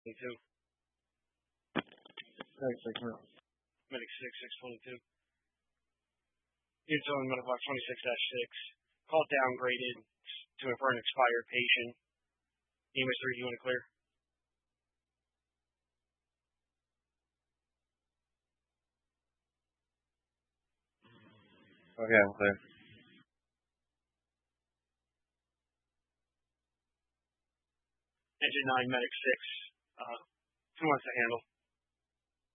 22. Thanks, come out. Medic 6, 622. Units on Medical Box 26-6. Call downgraded for an expired patient. EMS 3, you want to clear? Okay, I'm clear. Engine 9, Medic 6. Who wants to handle?